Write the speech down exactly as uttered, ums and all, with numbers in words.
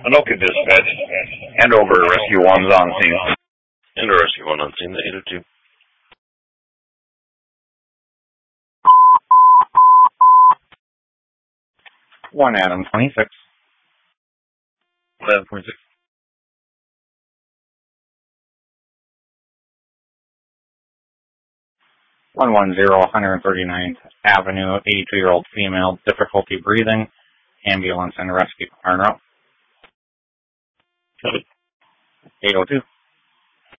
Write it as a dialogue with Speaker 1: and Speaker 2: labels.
Speaker 1: Anoka Dispatch. Hand over Rescue One's on scene.
Speaker 2: And Rescue One on scene, the eight oh two.
Speaker 3: One Adam twenty-six.
Speaker 2: Adam twenty-six.
Speaker 3: One one zero, one hundred thirty-ninth Avenue, eighty-two-year-old female, difficulty breathing, ambulance and rescue en route. eight oh two.